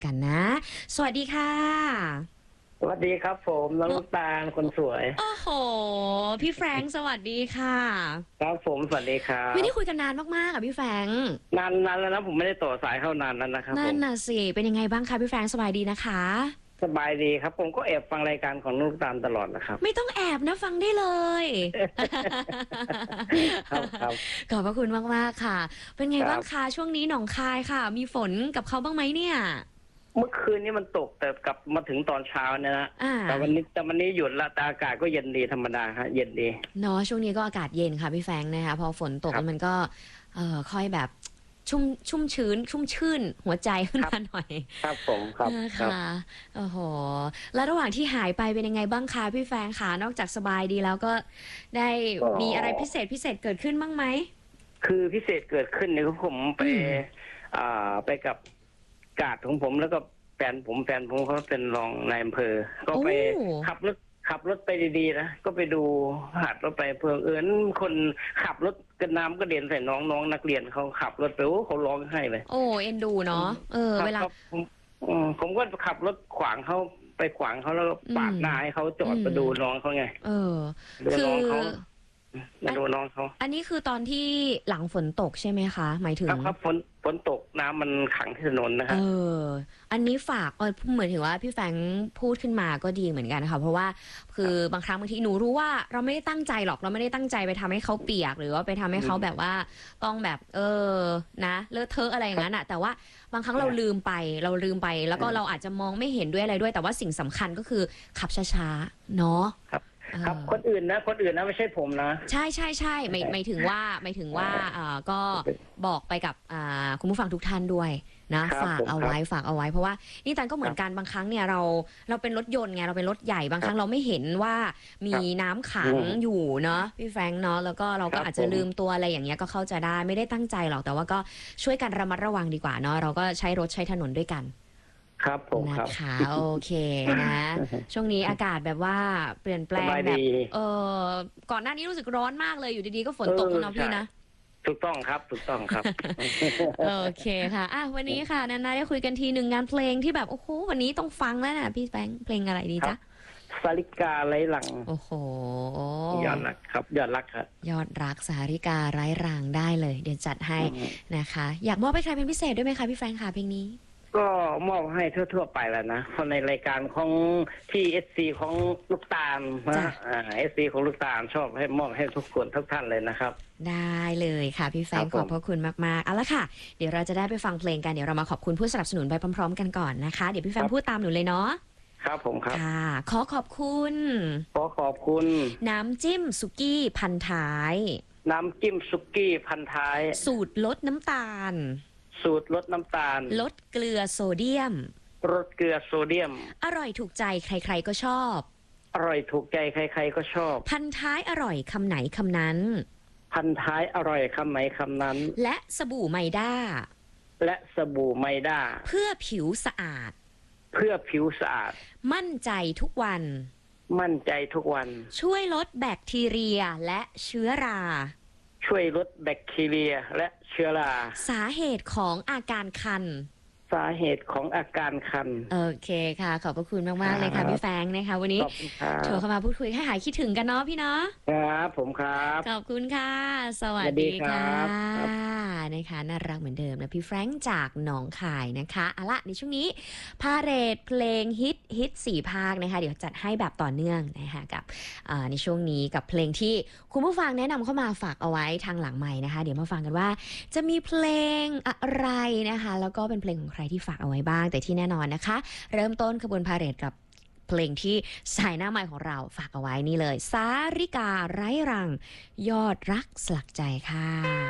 กันนะ สวัสดีค่ะสวัสดีครับผมน้องลูกตาลคนสวยโอ้โหพี่แฟรงค์สวัสดีค่ะครับผมสวัสดีครัไม่บได้คุยกันนานมากๆอ่ะพี่แฟรงค์นานแล้วนะผมไม่ได้ต่อสายเข้านานแล้วนะครับผนั่นมน่ะสิเป็นยังไงบ้างคะพี่แฟรงค์สบายดีนะคะสบายดีครับผมก็แอบฟังรายการของน้องลูกตาลตลอดนะครับไม่ต้องแอบนะฟังได้เลยครับขอบพระคุณมากๆค่ะ เป็นไงครับบ้างคะช่วงนี้หนองคายค่ะ มีฝนกับเขาบ้างไหมเนี่ยเมื่อคืนนี้มันตกแต่กลับมาถึงตอนเช้าเนี่ยนะอ่าแต่วันนี้หยุดละแต่อากาศก็เย็นดีธรรมดาฮะเย็นดีเนาะช่วงนี้ก็อากาศเย็นค่ะพี่แฟรงค์นะคะพอฝนตกครับมันก็ค่อยแบบชุ่มชื้นชุ่มชื่นหัวใจขึ้นมาหน่อยครับผมครับครับค่ะโอ้โหแล้วระหว่างที่หายไปเป็นยังไงบ้างคะพี่แฟรงค์คะนอกจากสบายดีแล้วก็ได้ก็มีอะไรพิเศษเกิดขึ้นบ้างไหมคือพิเศษเกิดขึ้นเนี่ยคือผมไปอืมไปกับกาดของผมแล้วก็แฟนผมเขาเป็นรองนายอำเภอก็ไปโอ้ขับรถไปดีๆนะก็ไปดูหาดรถไปเพื่อคนขับรถกระน้ำก็เด็นใส่น้องนักเรียนเขาขับรถไปโอ้เขาร้องไห้เลยโอ้เอ็นดูเนาะครับเวลาผมก็ขับรถขวางเขาไปขวางเขาแล้วก็ปาดหน้าให้เขาจอดมาดูน้องเขาไงเออดูคือน้องเขามาดูน้องเขาอันนี้คือตอนที่หลังฝนตกใช่ไหมคะหมายถึงครับฝนตกน้ำมันขังที่ถนนนะคเอรับออันนี้ฝากเหมือนถึงว่าพี่แฟรงค์พูดขึ้นมาก็ดีเหมือนกันนะคะเพราะว่าคือบางครั้งบางทีหนูรู้ว่าเราไม่ได้ตั้งใจหรอกเราไม่ได้ตั้งใจไปทำให้เขาเปียกหรือว่าไปทำให้เขาแบบว่าต้องแบบนะเลอะเทอะอะไรอย่างนั้นอะแต่ว่าบางครั้งเราลืมไปแล้วก็เราอาจจะมองไม่เห็นด้วยอะไรด้วยแต่ว่าสิ่งสำคัญก็คือขับช้าๆเนาะครับครับคนอื่นนะไม่ใช่ผมนะใช่หมายถึงว่าก็บอกไปกับคุณผู้ฟังทุกท่านด้วยนะครับฝากเอาไว้เพราะว่านี่ตันก็เหมือนกันบางครั้งเนี่ยเราเป็นรถยนต์ไงเราเป็นรถใหญ่บางครั้งเราไม่เห็นว่ามีน้ำขังอยู่เนาะพี่แฟรงค์เนาะแล้วก็เราก็อาจจะลืมตัวอะไรอย่างเงี้ยก็เข้าใจได้ไม่ได้ตั้งใจหรอกแต่ว่าก็ช่วยกันระมัดระวังดีกว่าเนาะเราก็ใช้รถใช้ถนนด้วยกันครับผมนะครับ คะโอเคนะช่วงนี้อากาศแบบว่าเปลี่ยนแปลงสบายแบบดีก่อนหน้านี้รู้สึกร้อนมากเลยอยู่ดีๆก็ฝนตกแล้วเนาะพี่นะถูกต้องครับโอเคค่ะวันนี้ค่ะนานาได้คุยกันทีหนึ่งงานเพลงที่แบบโอ้โหวันนี้ต้องฟังแล้วนะพี่แบงค์เพลงอะไรดีจ๊ะสาริกาไร้หลังโอ้โหยอดรักครับยอดรักครับยอดรักสาริกาไร้รางได้เลยเดี๋ยวจัดให้นะคะ อยากมอบให้ใครเป็นพิเศษด้วยไหมคะพี่แฟรงค์ค่ะเพลงนี้ก็มอบให้ทั่วๆไปแล้วนะคนในรายการของที่SCของลูกตาลนะSCของลูกตาลชอบให้มอบให้ทุกคนทุกท่านเลยนะครับได้เลยค่ะพี่แฟรงค์ขอบพระคุณมากๆเอาละค่ะเดี๋ยวเราจะได้ไปฟังเพลงกันเดี๋ยวเรามาขอบคุณผู้สนับสนุนไปพร้อมๆกันก่อนนะคะเดี๋ยวพี่แฟรงค์พูดตามหนูเลยเนาะครับผมครับค่ะขอบคุณขอบคุณน้ำจิ้มสุกี้พันท้ายน้ำจิ้มสุกี้พันท้ายสูตรลดน้ำตาลสูตรลดน้ำตาลลดเกลือโซเดียมลดเกลือโซเดียมอร่อยถูกใจใครๆก็ชอบอร่อยถูกใจใครๆก็ชอบพันท้ายอร่อยคำไหนคำนั้นพันท้ายอร่อยคำไหนคำนั้นและสบู่ไมด้าและสบู่ไมด้าเพื่อผิวสะอาดเพื่อผิวสะอาดมั่นใจทุกวันมั่นใจทุกวันช่วยลดแบคทีเรียและเชื้อราช่วยลดแบคทีเรียและเชื้อราสาเหตุของอาการคันสาเหตุของอาการคันโอเคค่ะขอบพระคุณมากๆเลยค่ะพี่แฟรงค์นะคะวันนี้โทรเข้ามาพูดคุยให้หายคิดถึงกันเนาะพี่เนาะครับผมครับขอบคุณค่ะสวัสดีค่ะนะคะน่ารักเหมือนเดิมนะพี่แฟรงค์จากหนองคายนะคะเอาละในช่วงนี้พาเรดเพลงฮิต4ภาคนะคะเดี๋ยวจัดให้แบบต่อเนื่องนะคะกับในช่วงนี้กับเพลงที่คุณผู้ฟังแนะนำเข้ามาฝากเอาไว้ทางหลังไมค์นะคะเดี๋ยวมาฟังกันว่าจะมีเพลงอะไรนะคะแล้วก็เป็นเพลงของใครที่ฝากเอาไว้บ้างแต่ที่แน่นอนนะคะเริ่มต้นขบวนพาเหรดกับเพลงที่สายหน้าใหม่ของเราฝากเอาไว้นี่เลยสาริกาไร้รังยอดรักสลักใจค่ะ